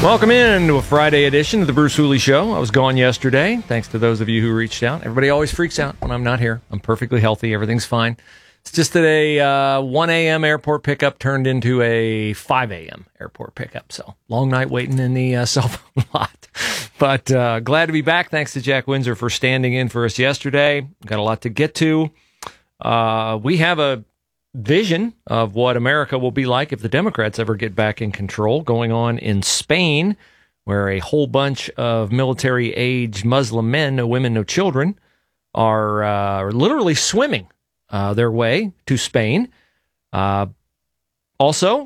Welcome in to a Friday edition of the Bruce Hooley Show. I was gone yesterday. Thanks to those of you who reached out. Everybody always freaks out when I'm not here. I'm perfectly healthy. Everything's fine. It's just that a 1 a.m. airport pickup turned into a 5 a.m. airport pickup. So long night waiting in the cell phone lot. But glad to be back. Thanks to Jack Windsor for standing in for us yesterday. Got a lot to get to. We have a vision of what America will be like if the Democrats ever get back in control going on in Spain, where a whole bunch of military-age Muslim men, no women, no children, are literally swimming their way to Spain. Also,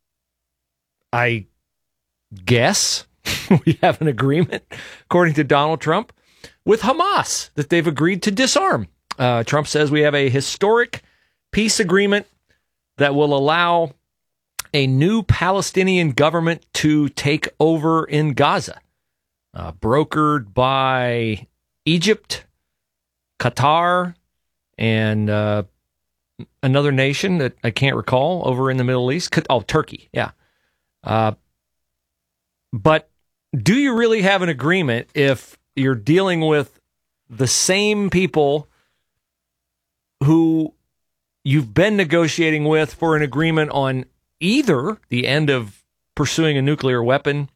I guess we have an agreement, according to Donald Trump, with Hamas that they've agreed to disarm. Trump says we have a historic peace agreement that will allow a new Palestinian government to take over in Gaza, brokered by Egypt, Qatar, and another nation that I can't recall over in the Middle East. Turkey, yeah. But do you really have an agreement if you're dealing with the same people who you've been negotiating with for an agreement on either the end of pursuing a nuclear weapon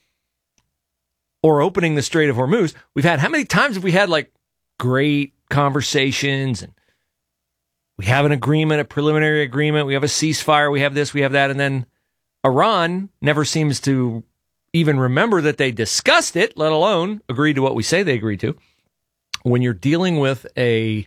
or opening the Strait of Hormuz? How many times have we had like great conversations and we have an agreement, a preliminary agreement, we have a ceasefire, we have this, we have that, and then Iran never seems to even remember that they discussed it, let alone agreed to what we say they agreed to. When you're dealing with a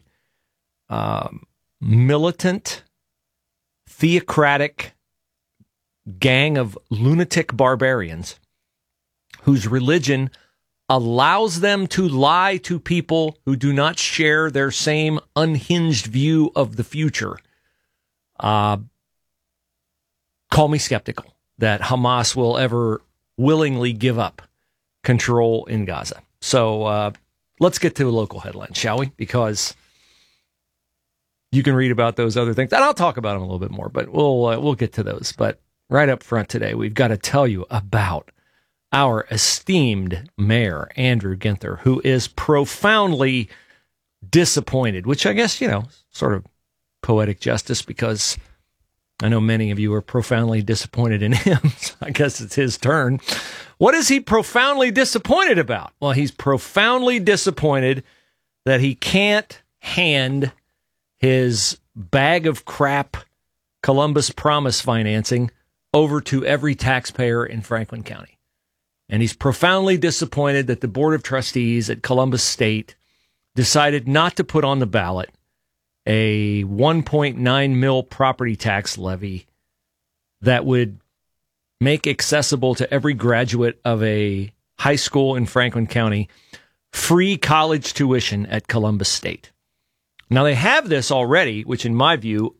militant, theocratic gang of lunatic barbarians whose religion allows them to lie to people who do not share their same unhinged view of the future, call me skeptical that Hamas will ever willingly give up control in Gaza. So let's get to a local headline, shall we? Because you can read about those other things, and I'll talk about them a little bit more, but we'll get to those. But right up front today, we've got to tell you about our esteemed mayor, Andrew Ginther, who is profoundly disappointed, which I guess, sort of poetic justice, because I know many of you are profoundly disappointed in him. So I guess it's his turn. What is he profoundly disappointed about? Well, he's profoundly disappointed that he can't hand his bag of crap Columbus Promise financing over to every taxpayer in Franklin County. And he's profoundly disappointed that the Board of Trustees at Columbus State decided not to put on the ballot a 1.9 mil property tax levy that would make accessible to every graduate of a high school in Franklin County free college tuition at Columbus State. Now, they have this already, which in my view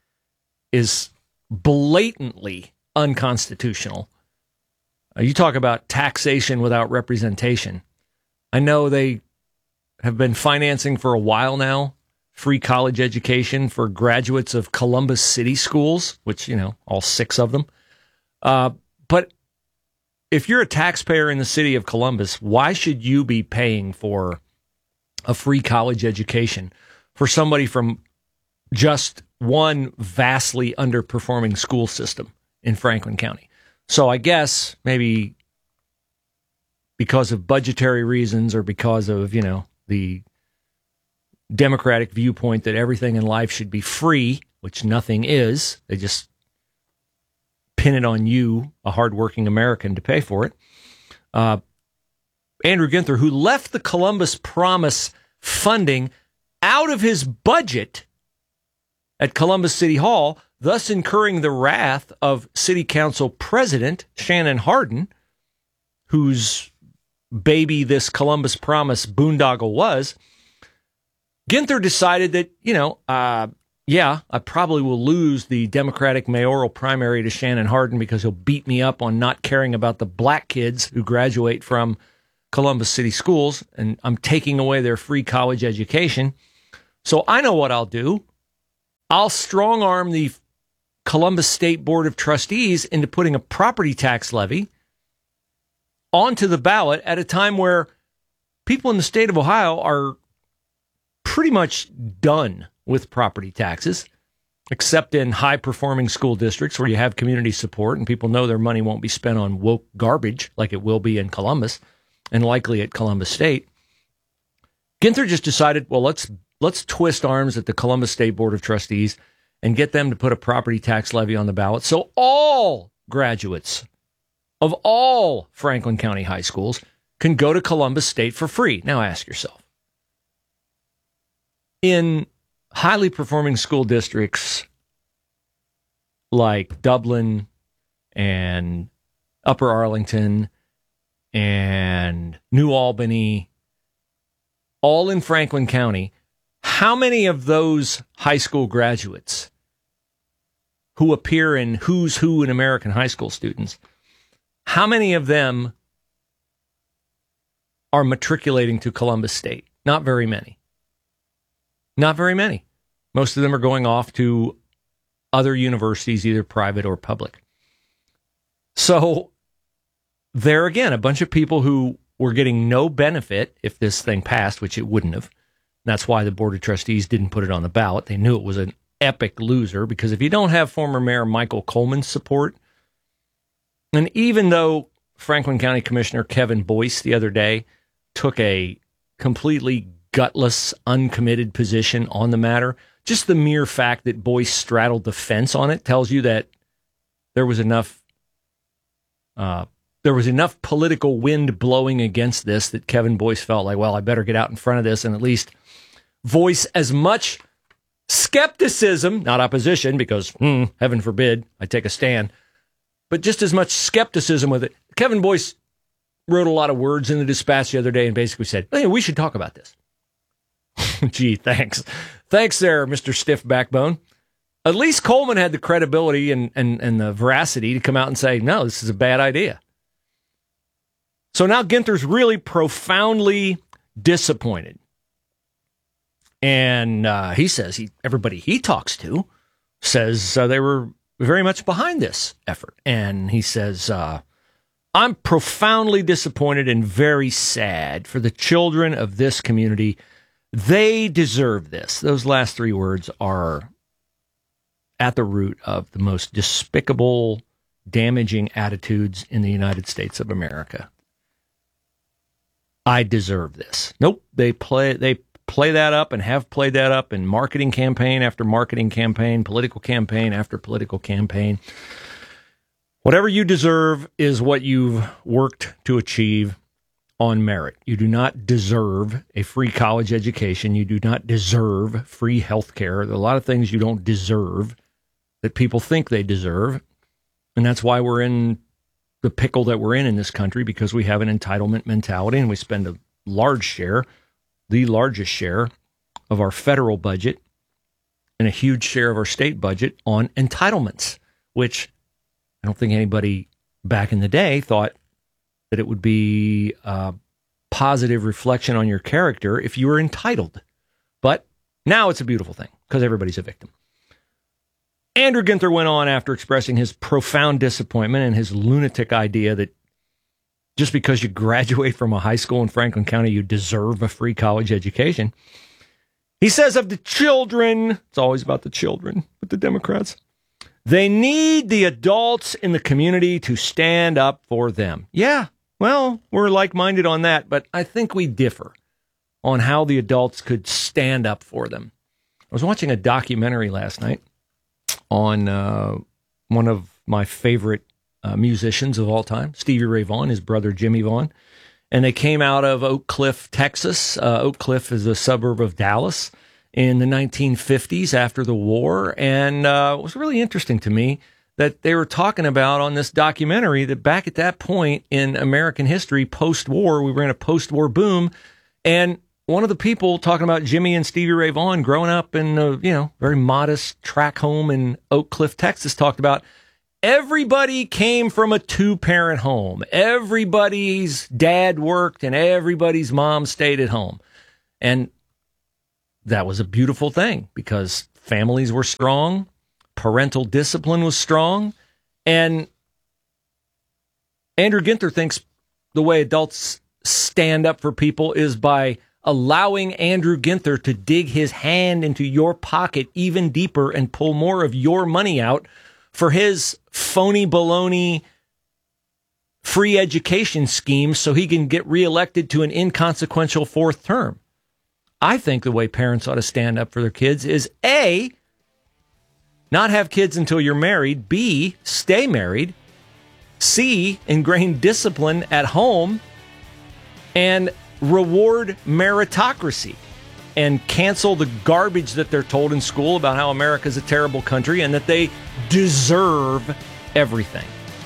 is blatantly unconstitutional. You talk about taxation without representation. I know they have been financing for a while now free college education for graduates of Columbus City schools, which, all 6 of them. But if you're a taxpayer in the city of Columbus, why should you be paying for a free college education for somebody from just one vastly underperforming school system in Franklin County? So I guess maybe because of budgetary reasons or because of, the Democratic viewpoint that everything in life should be free, which nothing is, they just pin it on you, a hardworking American, to pay for it. Andrew Ginther, who left the Columbus Promise funding out of his budget at Columbus City Hall, thus incurring the wrath of City Council President Shannon Hardin, whose baby this Columbus Promise boondoggle was. Ginther decided that, I probably will lose the Democratic mayoral primary to Shannon Hardin because he'll beat me up on not caring about the black kids who graduate from Columbus City schools, and I'm taking away their free college education. So I know what I'll do. I'll strong arm the Columbus State Board of Trustees into putting a property tax levy onto the ballot at a time where people in the state of Ohio are pretty much done with property taxes, except in high-performing school districts where you have community support and people know their money won't be spent on woke garbage like it will be in Columbus and likely at Columbus State. Ginther just decided, well, let's twist arms at the Columbus State Board of Trustees and get them to put a property tax levy on the ballot so all graduates of all Franklin County high schools can go to Columbus State for free. Now ask yourself, in highly performing school districts like Dublin and Upper Arlington and New Albany, all in Franklin County, how many of those high school graduates who appear in Who's Who in American High School Students, how many of them are matriculating to Columbus State? Not very many. Not very many. Most of them are going off to other universities, either private or public. So there again, a bunch of people who were getting no benefit if this thing passed, which it wouldn't have. That's why the Board of Trustees didn't put it on the ballot. They knew it was an epic loser, because if you don't have former Mayor Michael Coleman's support, and even though Franklin County Commissioner Kevin Boyce the other day took a completely gutless, uncommitted position on the matter, just the mere fact that Boyce straddled the fence on it tells you that there was enough political wind blowing against this that Kevin Boyce felt like, well, I better get out in front of this and at least voice as much skepticism, not opposition, because heaven forbid I take a stand, but just as much skepticism with it. Kevin Boyce wrote a lot of words in the Dispatch the other day and basically said, hey, we should talk about this. Gee, thanks. Thanks there, Mr. Stiff Backbone. At least Coleman had the credibility and the veracity to come out and say, no, this is a bad idea. So now Ginther's really profoundly disappointed. And he says everybody he talks to says they were very much behind this effort. And he says, I'm profoundly disappointed and very sad for the children of this community. They deserve this. Those last three words are at the root of the most despicable, damaging attitudes in the United States of America. I deserve this. Nope. They play that up and have played that up in marketing campaign after marketing campaign, political campaign after political campaign. Whatever you deserve is what you've worked to achieve on merit. You do not deserve a free college education. You do not deserve free health care. There are a lot of things you don't deserve that people think they deserve. And that's why we're in the pickle that we're in this country, because we have an entitlement mentality and we spend a large share, the largest share of our federal budget and a huge share of our state budget on entitlements, which I don't think anybody back in the day thought that it would be a positive reflection on your character if you were entitled. But now it's a beautiful thing because everybody's a victim. Andrew Ginther went on after expressing his profound disappointment and his lunatic idea that just because you graduate from a high school in Franklin County, you deserve a free college education. He says of the children, it's always about the children with the Democrats, they need the adults in the community to stand up for them. Yeah, well, we're like-minded on that, but I think we differ on how the adults could stand up for them. I was watching a documentary last night on one of my favorite musicians of all time, Stevie Ray Vaughan, his brother Jimmy Vaughan. And they came out of Oak Cliff, Texas. Oak Cliff is a suburb of Dallas in the 1950s after the war. And it was really interesting to me that they were talking about on this documentary that back at that point in American history, post-war, we were in a post-war boom. And one of the people talking about Jimmy and Stevie Ray Vaughan growing up in a very modest tract home in Oak Cliff, Texas, talked about everybody came from a two-parent home. Everybody's dad worked and everybody's mom stayed at home. And that was a beautiful thing because families were strong, parental discipline was strong, and Andrew Ginther thinks the way adults stand up for people is by allowing Andrew Ginther to dig his hand into your pocket even deeper and pull more of your money out for his phony baloney free education scheme so he can get reelected to an inconsequential fourth term. I think the way parents ought to stand up for their kids is A, not have kids until you're married, B, stay married, C, ingrain discipline at home, and reward meritocracy and cancel the garbage that they're told in school about how America's a terrible country and that they deserve everything.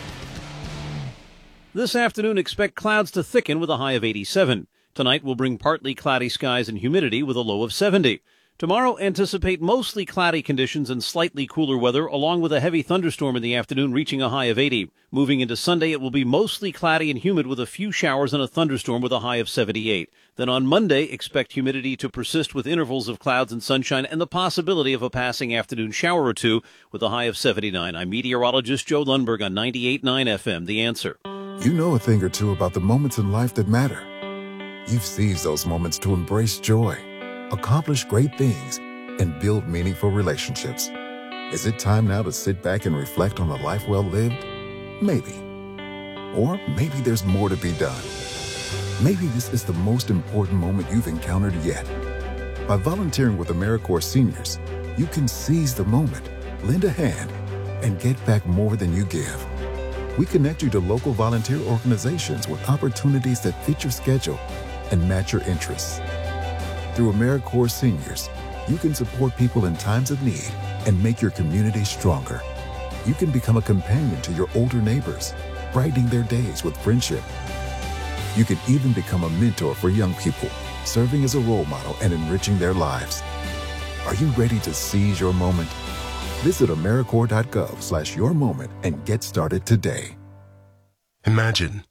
This afternoon, expect clouds to thicken with a high of 87. Tonight will bring partly cloudy skies and humidity with a low of 70. Tomorrow, anticipate mostly cloudy conditions and slightly cooler weather, along with a heavy thunderstorm in the afternoon reaching a high of 80. Moving into Sunday, it will be mostly cloudy and humid with a few showers and a thunderstorm with a high of 78. Then on Monday, expect humidity to persist with intervals of clouds and sunshine and the possibility of a passing afternoon shower or two with a high of 79. I'm meteorologist Joe Lundberg on 98.9 FM, The Answer. You know a thing or two about the moments in life that matter. You've seized those moments to embrace joy, accomplish great things, and build meaningful relationships. Is it time now to sit back and reflect on a life well lived? Maybe. Or maybe there's more to be done. Maybe this is the most important moment you've encountered yet. By volunteering with AmeriCorps Seniors, you can seize the moment, lend a hand, and get back more than you give. We connect you to local volunteer organizations with opportunities that fit your schedule and match your interests. Through AmeriCorps Seniors, you can support people in times of need and make your community stronger. You can become a companion to your older neighbors, brightening their days with friendship. You can even become a mentor for young people, serving as a role model and enriching their lives. Are you ready to seize your moment? Visit AmeriCorps.gov/yourmoment and get started today. Imagine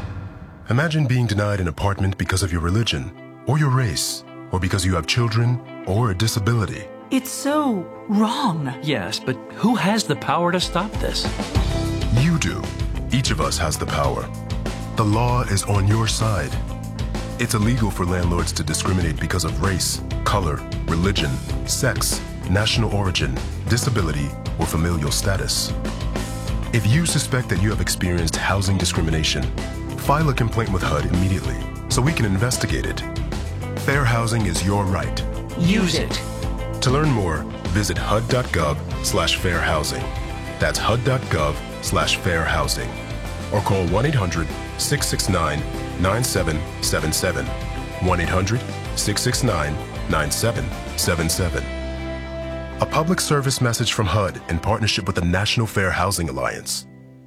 being denied an apartment because of your religion or your race, or because you have children or a disability. It's so wrong. Yes, but who has the power to stop this? You do. Each of us has the power. The law is on your side. It's illegal for landlords to discriminate because of race, color, religion, sex, national origin, disability, or familial status. If you suspect that you have experienced housing discrimination, file a complaint with HUD immediately so we can investigate it. Fair housing is your right. Use it. To learn more, visit HUD.gov/fairhousing. That's HUD.gov/fairhousing. Or call 1-800-669-9777. 1-800-669-9777. A public service message from HUD in partnership with the National Fair Housing Alliance.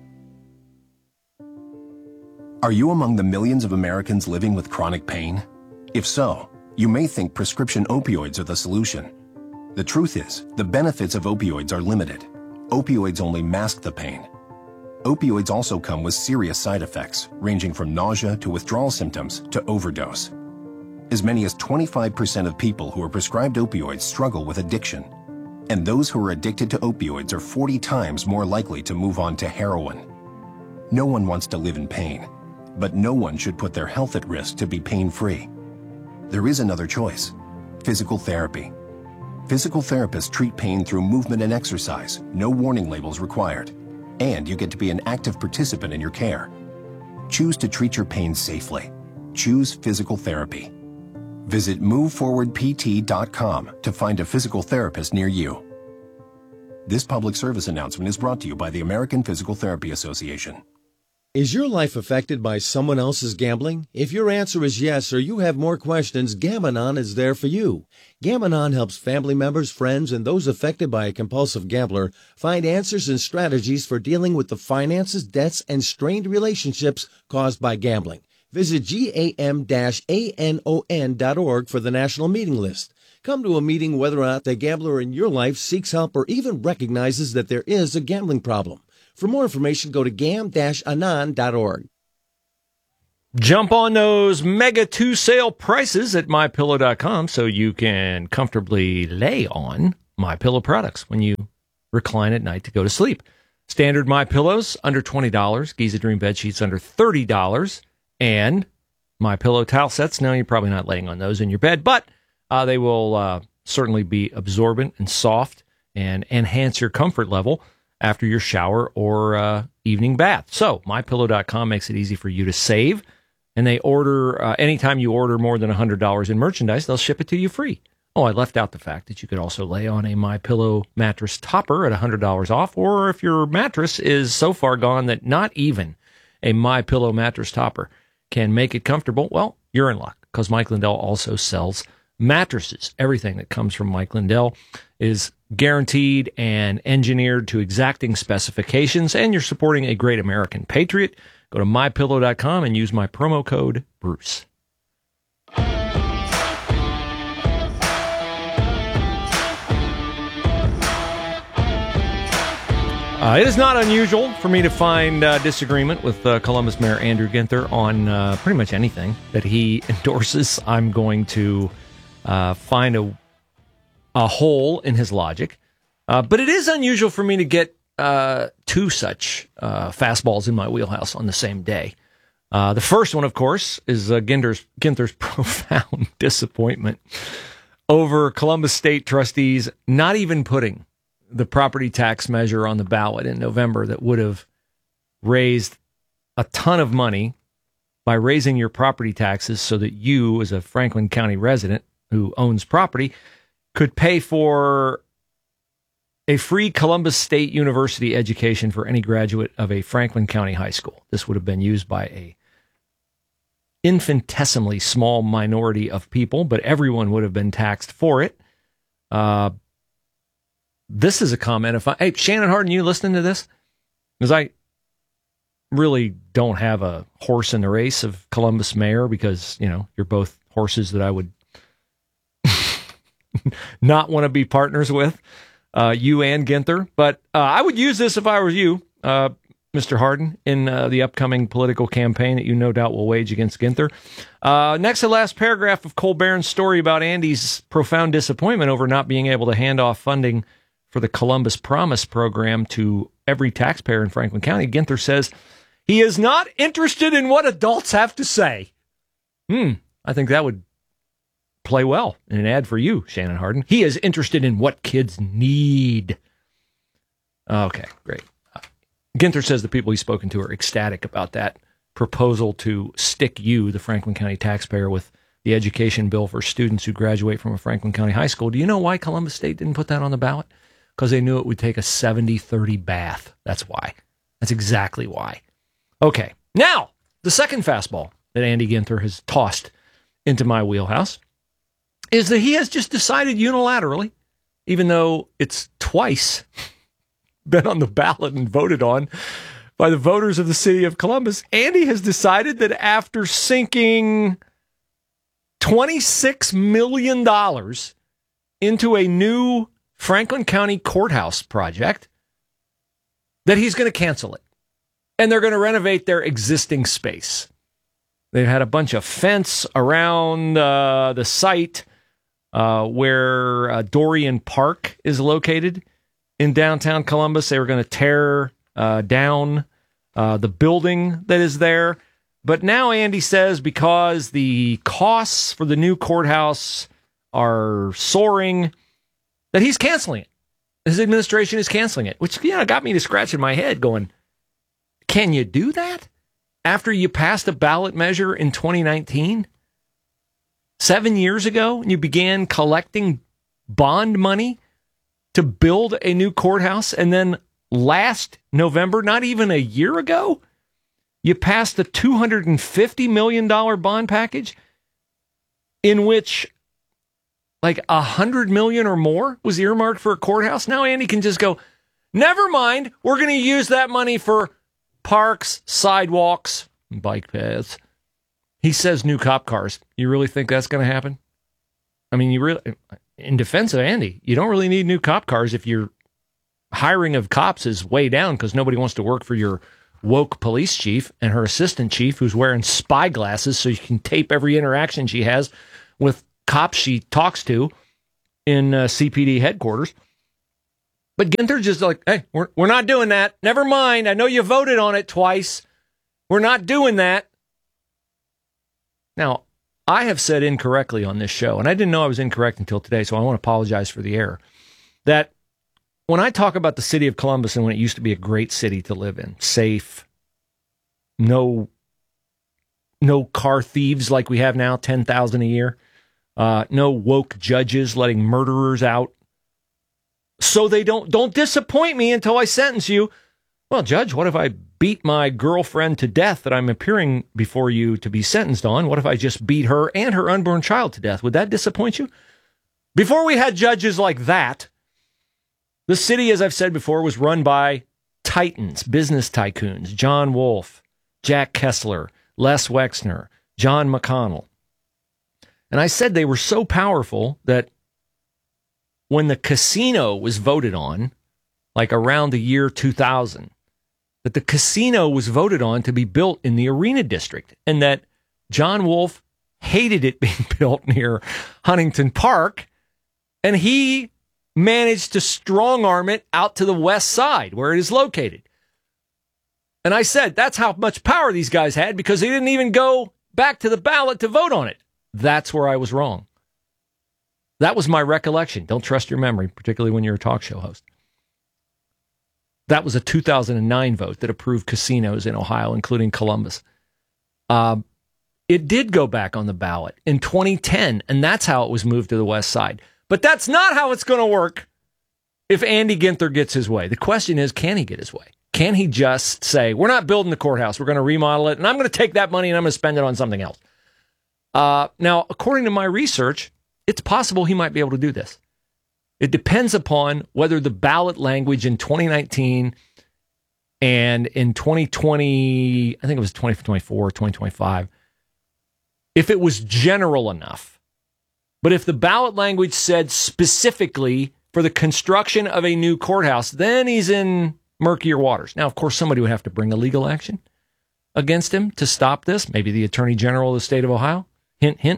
Are you among the millions of Americans living with chronic pain? If so, you may think prescription opioids are the solution. The truth is, the benefits of opioids are limited. Opioids only mask the pain. Opioids also come with serious side effects, ranging from nausea to withdrawal symptoms to overdose. As many as 25% of people who are prescribed opioids struggle with addiction. And those who are addicted to opioids are 40 times more likely to move on to heroin. No one wants to live in pain, but no one should put their health at risk to be pain-free. There is another choice: physical therapy. Physical therapists treat pain through movement and exercise, no warning labels required, and you get to be an active participant in your care. Choose to treat your pain safely. Choose physical therapy. Visit moveforwardpt.com to find a physical therapist near you. This public service announcement is brought to you by the American Physical Therapy Association. Is your life affected by someone else's gambling? If your answer is yes, or you have more questions, Gam-Anon is there for you. Gam-Anon helps family members, friends, and those affected by a compulsive gambler find answers and strategies for dealing with the finances, debts, and strained relationships caused by gambling. Visit gam-anon.org for the national meeting list. Come to a meeting whether or not the gambler in your life seeks help or even recognizes that there is a gambling problem. For more information, go to gam-anon.org. Jump on those Mega 2 sale prices at MyPillow.com so you can comfortably lay on MyPillow products when you recline at night to go to sleep. Standard MyPillows, under $20. Giza Dream Bed Sheets, under $30. And MyPillow towel sets, no, you're probably not laying on those in your bed, but they will certainly be absorbent and soft and enhance your comfort level after your shower or evening bath. So MyPillow.com makes it easy for you to save. And they order, anytime you order more than $100 in merchandise, they'll ship it to you free. Oh, I left out the fact that you could also lay on a MyPillow mattress topper at $100 off, or if your mattress is so far gone that not even a MyPillow mattress topper can make it comfortable, well, you're in luck, because Mike Lindell also sells mattresses. Everything that comes from Mike Lindell is guaranteed and engineered to exacting specifications, and you're supporting a great American patriot. Go to MyPillow.com and use my promo code Bruce. It is not unusual for me to find disagreement with Columbus Mayor Andrew Ginther on pretty much anything that he endorses. I'm going to find a hole in his logic. But it is unusual for me to get two such fastballs in my wheelhouse on the same day. The first one, of course, is Ginther's profound disappointment over Columbus State trustees not even putting the property tax measure on the ballot in November that would have raised a ton of money by raising your property taxes so that you, as a Franklin County resident who owns property, could pay for a free Columbus State University education for any graduate of a Franklin County high school. This would have been used by a infinitesimally small minority of people, but everyone would have been taxed for it. This is a comment. Hey, Shannon Hardin, you listening to this? Because I really don't have a horse in the race of Columbus mayor, because, you know, you're both horses that I would not want to be partners with, you and Ginther. But I would use this if I were you, Mr. Hardin, in the upcoming political campaign that you no doubt will wage against Ginther. Next to last paragraph of Cole Barron's story about Andy's profound disappointment over not being able to hand off funding for the Columbus Promise program to every taxpayer in Franklin County, Ginther says he is not interested in what adults have to say. I think that would play well in an ad for you, Shannon Hardin. He is interested in what kids need. Okay, great. Ginther says the people he's spoken to are ecstatic about that proposal to stick you, the Franklin County taxpayer, with the education bill for students who graduate from a Franklin County high school. Do you know why Columbus State didn't put that on the ballot? Because they knew it would take a 70-30 bath. That's why. That's exactly why. Okay, now, the second fastball that Andy Ginther has tossed into my wheelhouse is that he has just decided unilaterally, even though it's twice been on the ballot and voted on by the voters of the city of Columbus, Andy has decided that after sinking $26 million into a new Franklin County courthouse project, that he's going to cancel it. And they're going to renovate their existing space. They've had a bunch of fence around the site where Dorian Park is located in downtown Columbus. They were going to tear down the building that is there. But now Andy says because the costs for the new courthouse are soaring, that he's canceling it. His administration is canceling it, which got me to scratching my head going, can you do that after you passed a ballot measure in 2019? 7 years ago, and you began collecting bond money to build a new courthouse, and then last November, not even a year ago, you passed the $250 million bond package in which like $100 million or more was earmarked for a courthouse. Now Andy can just go, never mind, we're going to use that money for parks, sidewalks, and bike paths. He says new cop cars. You really think that's going to happen? I mean, in defense of Andy, you don't really need new cop cars if your hiring of cops is way down because nobody wants to work for your woke police chief and her assistant chief who's wearing spy glasses so you can tape every interaction she has with cops she talks to in CPD headquarters. But Ginther's just like, hey, we're not doing that. Never mind. I know you voted on it twice. We're not doing that. Now, I have said incorrectly on this show, and I didn't know I was incorrect until today, so I want to apologize for the error, that when I talk about the city of Columbus and when it used to be a great city to live in, safe, no car thieves like we have now, 10,000 a year, no woke judges letting murderers out, so they don't disappoint me until I sentence you. Well, Judge, what if I beat my girlfriend to death that I'm appearing before you to be sentenced on? What if I just beat her and her unborn child to death? Would that disappoint you? Before we had judges like that, the city, as I've said before, was run by titans, business tycoons, John Wolfe, Jack Kessler, Les Wexner, John McConnell. And I said they were so powerful that when the casino was voted on, like around the year 2000, that the casino was voted on to be built in the Arena District, and that John Wolfe hated it being built near Huntington Park, and he managed to strong-arm it out to the west side where it is located. And I said that's how much power these guys had because they didn't even go back to the ballot to vote on it. That's where I was wrong. That was my recollection. Don't trust your memory, particularly when you're a talk show host. That was a 2009 vote that approved casinos in Ohio, including Columbus. It did go back on the ballot in 2010, and that's how it was moved to the west side. But that's not how it's going to work if Andy Ginther gets his way. The question is, can he get his way? Can he just say, we're not building the courthouse, we're going to remodel it, and I'm going to take that money and I'm going to spend it on something else? Now, according to my research, it's possible he might be able to do this. It depends upon whether the ballot language in 2019 and in 2020, I think it was 2024, 2025, if it was general enough. But if the ballot language said specifically for the construction of a new courthouse, then he's in murkier waters. Now, of course, somebody would have to bring a legal action against him to stop this. Maybe the Attorney General of the state of Ohio. Hint, hint.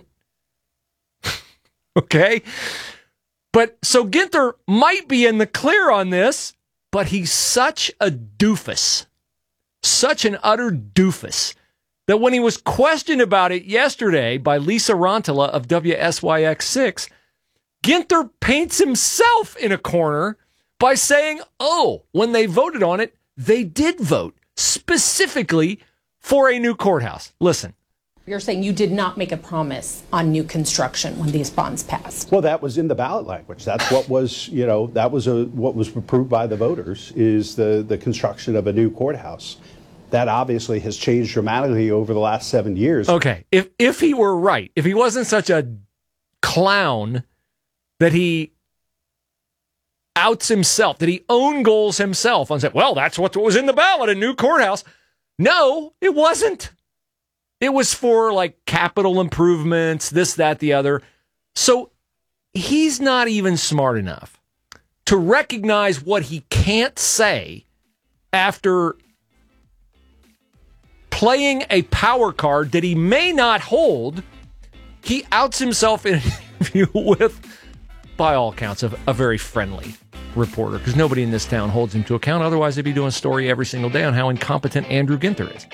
Okay. But so Ginther might be in the clear on this, but he's such a doofus, such an utter doofus, that when he was questioned about it yesterday by Lisa Rantala of WSYX6, Ginther paints himself in a corner by saying, oh, when they voted on it, they did vote specifically for a new courthouse. Listen. You're saying you did not make a promise on new construction when these bonds passed. Well, that was in the ballot language. That's what was, that was what was approved by the voters is the construction of a new courthouse. That obviously has changed dramatically over the last 7 years. Okay, if he were right, if he wasn't such a clown that he outs himself, that he own goals himself and said, well, that's what was in the ballot, a new courthouse. No, it wasn't. It was for like capital improvements, this, that, the other. So he's not even smart enough to recognize what he can't say after playing a power card that he may not hold. He outs himself in an interview with, by all accounts, a very friendly reporter, because nobody in this town holds him to account. Otherwise, they'd be doing a story every single day on how incompetent Andrew Ginther is.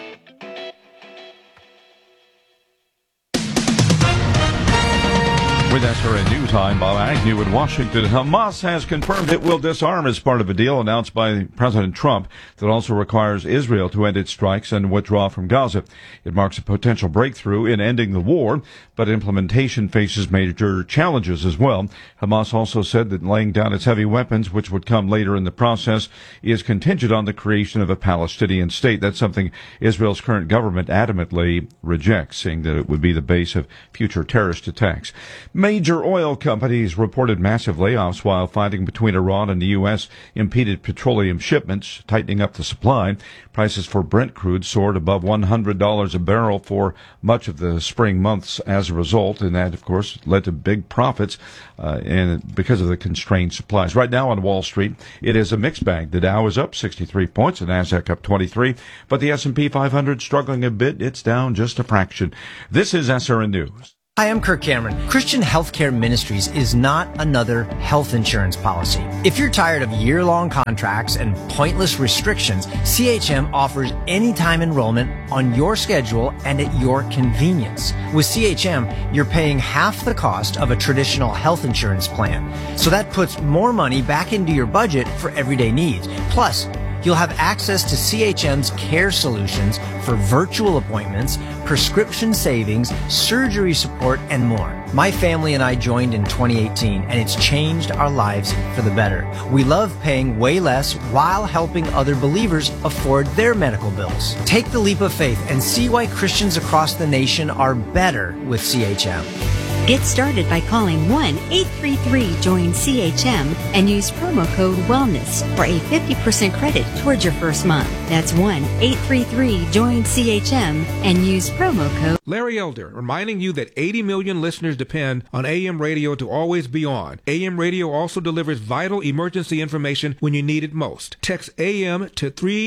With SRN News, I'm Bob Agnew in Washington. Hamas has confirmed it will disarm as part of a deal announced by President Trump that also requires Israel to end its strikes and withdraw from Gaza. It marks a potential breakthrough in ending the war, but implementation faces major challenges as well. Hamas also said that laying down its heavy weapons, which would come later in the process, is contingent on the creation of a Palestinian state. That's something Israel's current government adamantly rejects, saying that it would be the base of future terrorist attacks. Major oil companies reported massive layoffs while fighting between Iran and the U.S. impeded petroleum shipments, tightening up the supply. Prices for Brent crude soared above $100 a barrel for much of the spring months as a result, and that, of course, led to big profits and because of the constrained supplies. Right now on Wall Street, it is a mixed bag. The Dow is up 63 points, the Nasdaq up 23, but the S&P 500 struggling a bit. It's down just a fraction. This is SRN News. Hi, I'm Kirk Cameron. Christian Healthcare Ministries is not another health insurance policy. If you're tired of year-long contracts and pointless restrictions, CHM offers anytime enrollment on your schedule and at your convenience. With CHM, you're paying half the cost of a traditional health insurance plan. So that puts more money back into your budget for everyday needs. Plus, you'll have access to CHM's care solutions for virtual appointments, prescription savings, surgery support, and more. My family and I joined in 2018, and it's changed our lives for the better. We love paying way less while helping other believers afford their medical bills. Take the leap of faith and see why Christians across the nation are better with CHM. Get started by calling 1-833-JOIN-CHM and use promo code WELLNESS for a 50% credit towards your first month. That's 1-833-JOIN-CHM and use promo code. Larry Elder, reminding you that 80 million listeners depend on AM radio to always be on. AM radio also delivers vital emergency information when you need it most. Text AM to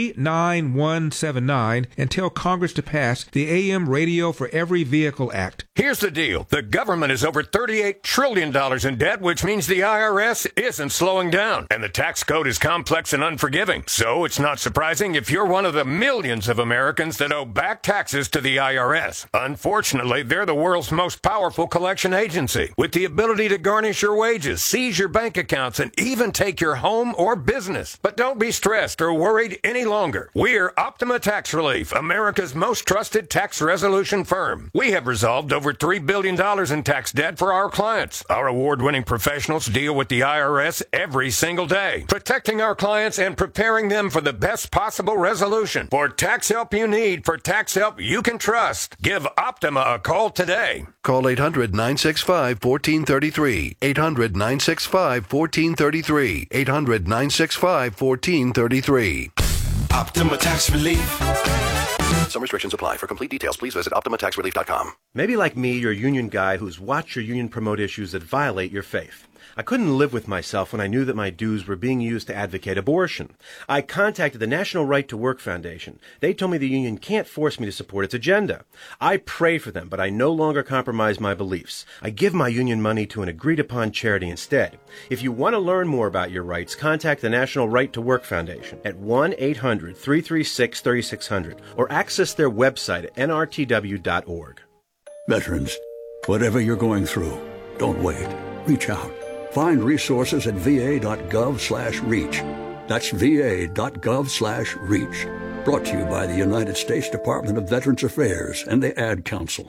39179 and tell Congress to pass the AM Radio for Every Vehicle Act. Here's the deal. The government is over $38 trillion in debt, which means the IRS isn't slowing down. And the tax code is complex and unforgiving. So it's not surprising if you're one of the millions of Americans that owe back taxes to the IRS. Unfortunately, they're the world's most powerful collection agency, with the ability to garnish your wages, seize your bank accounts, and even take your home or business. But don't be stressed or worried any longer. We're Optima Tax Relief, America's most trusted tax resolution firm. We have resolved over $3 billion in tax debt for our clients. Our award-winning professionals deal with the IRS every single day, protecting our clients and preparing them for the best possible resolution. For tax help you need, for tax help you can trust, give Optima a call today. Call 800-965-1433. 800-965-1433. 800-965-1433. Optima Tax Relief. Some restrictions apply. For complete details, please visit OptimaTaxRelief.com. Maybe like me, you're a union guy who's watched your union promote issues that violate your faith. I couldn't live with myself when I knew that my dues were being used to advocate abortion. I contacted the National Right to Work Foundation. They told me the union can't force me to support its agenda. I pray for them, but I no longer compromise my beliefs. I give my union money to an agreed-upon charity instead. If you want to learn more about your rights, contact the National Right to Work Foundation at 1-800-336-3600 or access their website at nrtw.org. Veterans, whatever you're going through, don't wait. Reach out. Find resources at va.gov/reach. That's va.gov/reach. Brought to you by the United States Department of Veterans Affairs and the Ad Council.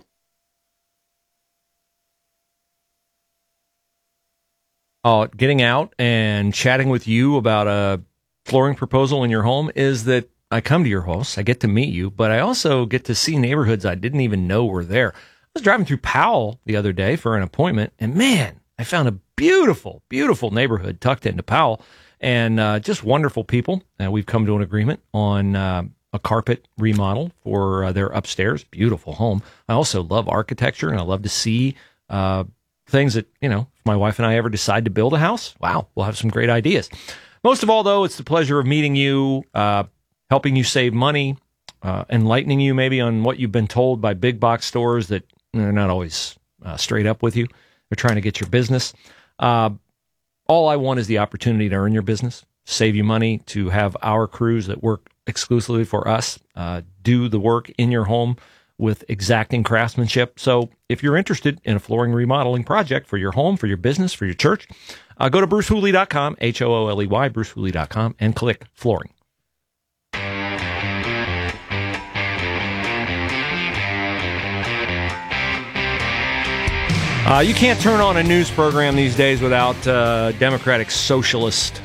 Getting out and chatting with you about a flooring proposal in your home is that I come to your house, I get to meet you, but I also get to see neighborhoods I didn't even know were there. I was driving through Powell the other day for an appointment, and man, I found a beautiful, beautiful neighborhood tucked into Powell, and just wonderful people. We've come to an agreement on a carpet remodel for their upstairs. Beautiful home. I also love architecture, and I love to see things that, you know, if my wife and I ever decide to build a house, wow, we'll have some great ideas. Most of all, though, it's the pleasure of meeting you, helping you save money, enlightening you maybe on what you've been told by big box stores that they're not always straight up with you. They're trying to get your business. All I want is the opportunity to earn your business, save you money, to have our crews that work exclusively for us do the work in your home with exacting craftsmanship. So if you're interested in a flooring remodeling project for your home, for your business, for your church, go to BruceHooley.com, HOOLEY, BruceHooley.com, and click flooring. You can't turn on a news program these days without Democratic socialist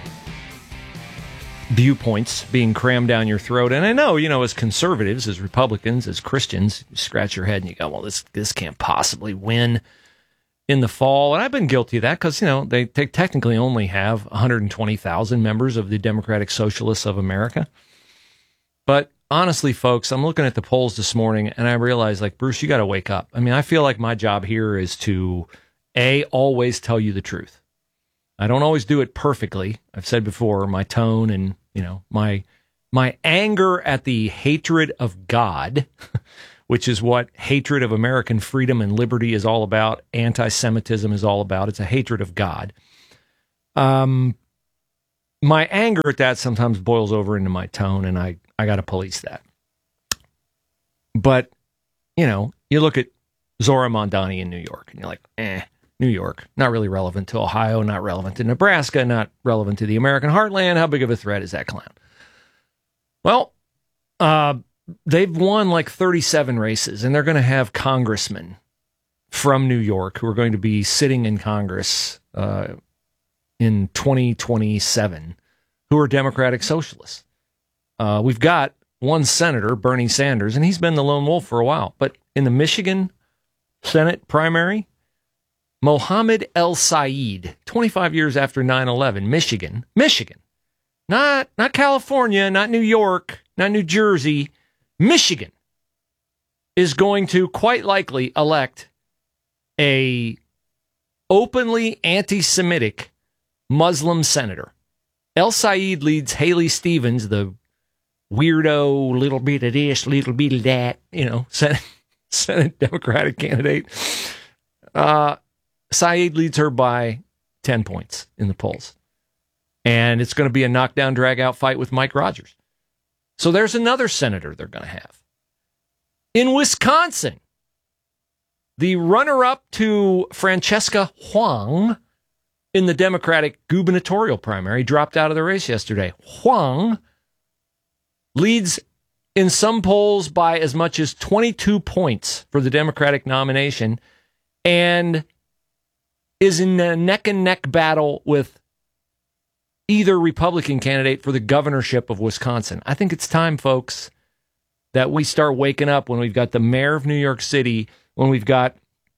viewpoints being crammed down your throat. And I know, you know, as conservatives, as Republicans, as Christians, you scratch your head and you go, well, this can't possibly win in the fall. And I've been guilty of that because, you know, they technically only have 120,000 members of the Democratic Socialists of America. But honestly, folks, I'm looking at the polls this morning and I realize, like, Bruce, you got to wake up. I mean, I feel like my job here is to, always tell you the truth. I don't always do it perfectly. I've said before, my tone and, you know, my anger at the hatred of God, which is what hatred of American freedom and liberty is all about, anti-Semitism is all about. It's a hatred of God. My anger at that sometimes boils over into my tone, and I got to police that. But, you know, you look at Zora Mondani in New York, and you're like, New York, not really relevant to Ohio, not relevant to Nebraska, not relevant to the American heartland. How big of a threat is that clown? Well, they've won like 37 races, and they're going to have congressmen from New York who are going to be sitting in Congress in 2027 who are Democratic socialists. We've got one senator, Bernie Sanders, and he's been the lone wolf for a while. But in the Michigan Senate primary, Mohammed El-Sayed, 25 years after 9/11, Michigan, not California, not New York, not New Jersey, Michigan is going to quite likely elect a openly anti-Semitic Muslim senator. El-Sayed leads Haley Stevens, the weirdo, little bit of this, little bit of that, Senate Democratic candidate. Sayed leads her by 10 points in the polls. And it's going to be a knockdown, drag-out fight with Mike Rogers. So there's another senator they're going to have. In Wisconsin, the runner-up to Francesca Huang in the Democratic gubernatorial primary dropped out of the race yesterday. Huang leads in some polls by as much as 22 points for the Democratic nomination and is in a neck-and-neck battle with either Republican candidate for the governorship of Wisconsin. I think it's time, folks, that we start waking up when we've got the mayor of New York City, when we've got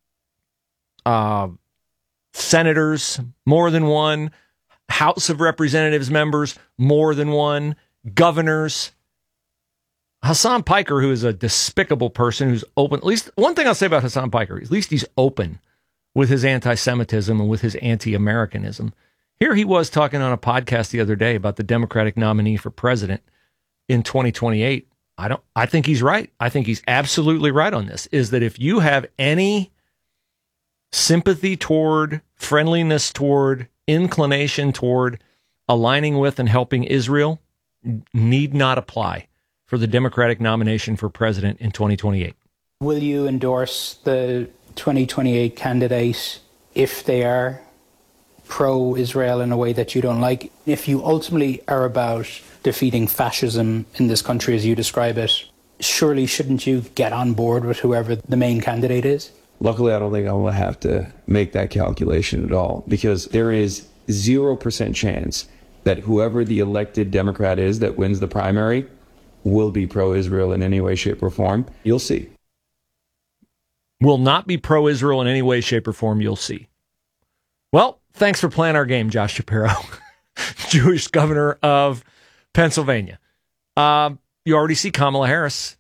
senators, more than one, House of Representatives members, more than one, governors. Hassan Piker, who is a despicable person who's open, at least one thing I'll say about Hassan Piker, at least he's open with his anti-Semitism and with his anti-Americanism. Here he was talking on a podcast the other day about the Democratic nominee for president in 2028. I think he's right. I think he's absolutely right on this, is that if you have any sympathy toward, friendliness toward, inclination toward aligning with and helping Israel, need not apply for the Democratic nomination for president in 2028. Will you endorse the 2028 candidate if they are pro-Israel in a way that you don't like? If you ultimately are about defeating fascism in this country as you describe it, surely shouldn't you get on board with whoever the main candidate is? Luckily, I don't think I will have to make that calculation at all, because there is 0% chance that whoever the elected Democrat is that wins the primary will be pro-Israel in any way, shape, or form. You'll see. Will not be pro-Israel in any way, shape, or form. You'll see. Well, thanks for playing our game, Josh Shapiro, Jewish governor of Pennsylvania. You already see Kamala Harris,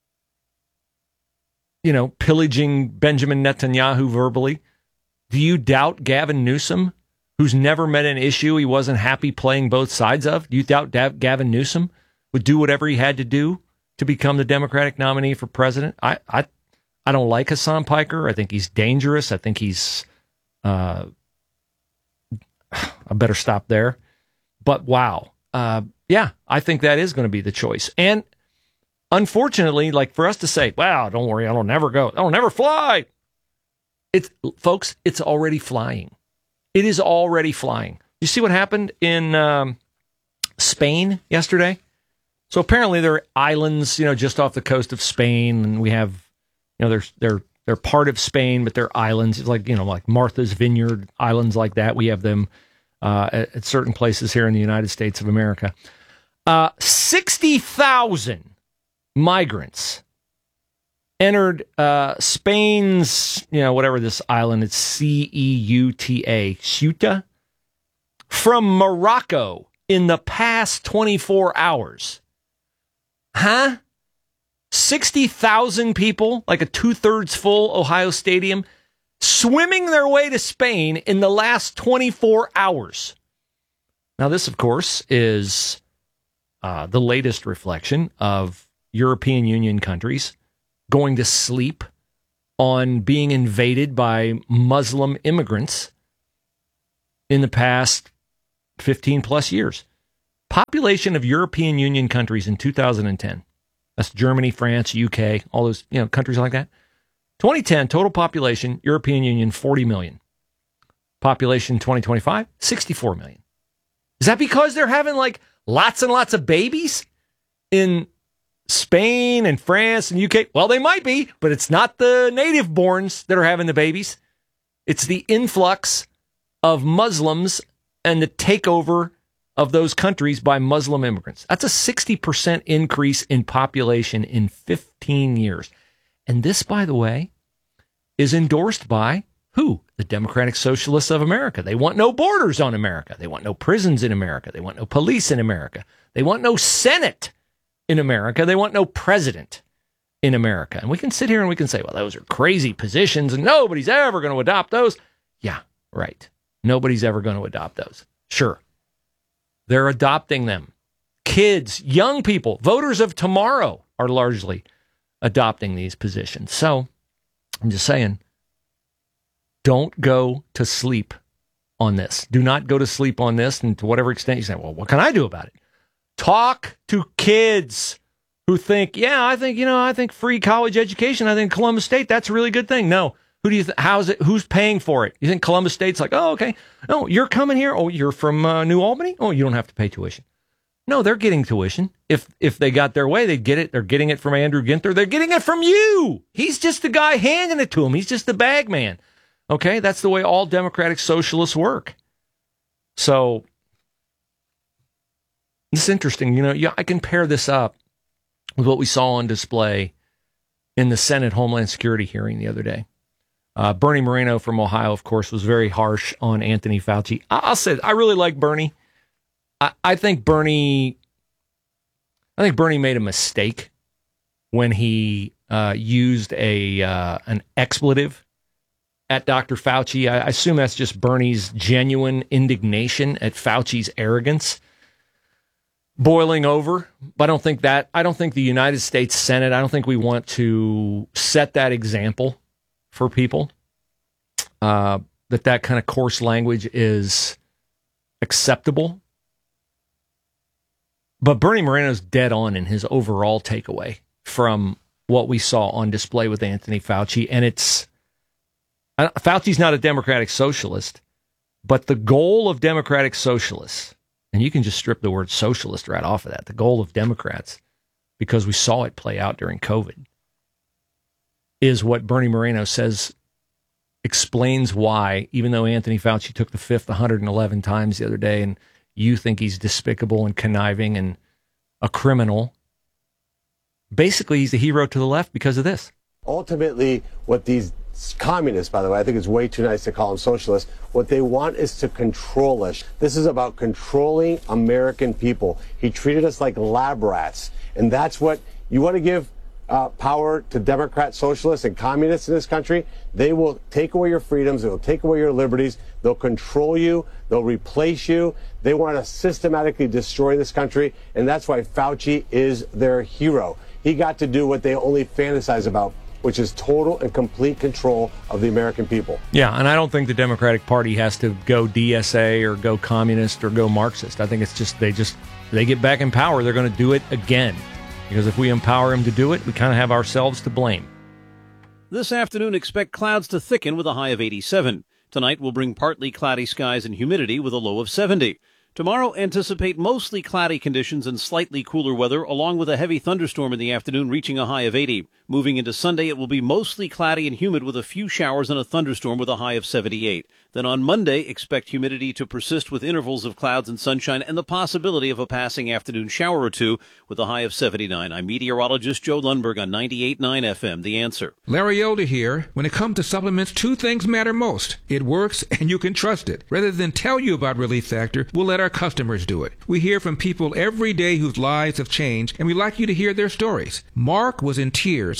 pillaging Benjamin Netanyahu verbally. Do you doubt Gavin Newsom, who's never met an issue he wasn't happy playing both sides of? Do you doubt Gavin Newsom would do whatever he had to do to become the Democratic nominee for president? I don't like Hassan Piker. I think he's dangerous. I think he's... I better stop there. But wow. I think that is going to be the choice. And unfortunately, for us to say, wow, don't worry, I'll never fly. Folks, it's already flying. It is already flying. You see what happened in Spain yesterday? So apparently there are islands, just off the coast of Spain, and we have, they're part of Spain, but they're islands, like Martha's Vineyard, islands like that. We have them at certain places here in the United States of America. 60,000 migrants entered Spain's, whatever this island, it's Ceuta, from Morocco in the past 24 hours. Huh? 60,000 people, like a 2/3 full Ohio Stadium, swimming their way to Spain in the last 24 hours. Now, this, of course, is the latest reflection of European Union countries going to sleep on being invaded by Muslim immigrants in the past 15 plus years. Population of European Union countries in 2010. That's Germany, France, UK, all those countries like that. 2010, total population, European Union, 40 million. Population 2025, 64 million. Is that because they're having like lots and lots of babies in Spain and France and UK? Well, they might be, but it's not the native borns that are having the babies. It's the influx of Muslims and the takeover of those countries by Muslim immigrants. That's a 60% increase in population in 15 years. And this, by the way, is endorsed by who? The Democratic Socialists of America. They want no borders on America. They want no prisons in America. They want no police in America. They want no Senate in America. They want no president in America. And we can sit here and we can say, well, those are crazy positions and nobody's ever going to adopt those. Yeah, right. Nobody's ever going to adopt those. Sure. They're adopting them. Kids, young people, voters of tomorrow are largely adopting these positions. So I'm just saying, don't go to sleep on this. Do not go to sleep on this. And to whatever extent you say, well, what can I do about it? Talk to kids who think, I think free college education. I think Columbus State, that's a really good thing. No. Who do you how's it? Who's paying for it? You think Columbus State's like, oh, okay. Oh, you're coming here. Oh, you're from New Albany. Oh, you don't have to pay tuition. No, they're getting tuition. If they got their way, they'd get it. They're getting it from Andrew Ginther. They're getting it from you. He's just the guy handing it to him. He's just the bag man. Okay, that's the way all democratic socialists work. So it's interesting. I can pair this up with what we saw on display in the Senate Homeland Security hearing the other day. Bernie Moreno from Ohio, of course, was very harsh on Anthony Fauci. I'll say I really like Bernie. I think Bernie made a mistake when he used an expletive at Dr. Fauci. I assume that's just Bernie's genuine indignation at Fauci's arrogance boiling over. But I don't think the United States Senate, I don't think we want to set that example for people, that kind of coarse language is acceptable. But Bernie Moreno's dead on in his overall takeaway from what we saw on display with Anthony Fauci. And Fauci's not a democratic socialist, but the goal of democratic socialists, and you can just strip the word socialist right off of that, the goal of Democrats, because we saw it play out during COVID, is what Bernie Moreno says explains why, even though Anthony Fauci took the fifth 111 times the other day, and you think he's despicable and conniving and a criminal, basically he's a hero to the left because of this. Ultimately, what these communists, by the way, I think it's way too nice to call them socialists, what they want is to control us. This is about controlling American people. He treated us like lab rats, and that's what you want to give power to Democrat socialists and communists in this country. They will take away your freedoms. They will take away your liberties. They'll control you. They'll replace you. They want to systematically destroy this country. And that's why Fauci is their hero. He got to do what they only fantasize about, which is total and complete control of the American people. Yeah, and I don't think the Democratic Party has to go DSA or go communist or go Marxist. I think it's just they get back in power, they're going to do it again. Because if we empower them to do it, we kind of have ourselves to blame. This afternoon, expect clouds to thicken with a high of 87. Tonight will bring partly cloudy skies and humidity with a low of 70. Tomorrow, anticipate mostly cloudy conditions and slightly cooler weather, along with a heavy thunderstorm in the afternoon reaching a high of 80. Moving into Sunday, it will be mostly cloudy and humid with a few showers and a thunderstorm with a high of 78. Then on Monday, expect humidity to persist with intervals of clouds and sunshine and the possibility of a passing afternoon shower or two with a high of 79. I'm meteorologist Joe Lundberg on 98.9 FM, The Answer. Larry Elder here. When it comes to supplements, two things matter most. It works and you can trust it. Rather than tell you about Relief Factor, we'll let our customers do it. We hear from people every day whose lives have changed, and we like you to hear their stories. Mark was in tears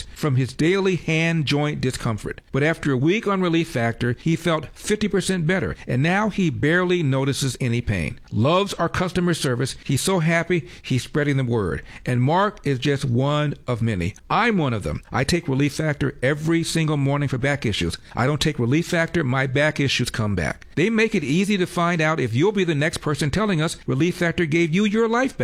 hours from his daily hand joint discomfort. But after a week on Relief Factor, he felt 50% better, and now he barely notices any pain. Loves our customer service. He's so happy he's spreading the word. And Mark is just one of many. I'm one of them. I take Relief Factor every single morning for back issues. I don't take Relief Factor, my back issues come back. They make it easy to find out if you'll be the next person telling us Relief Factor gave you your life back.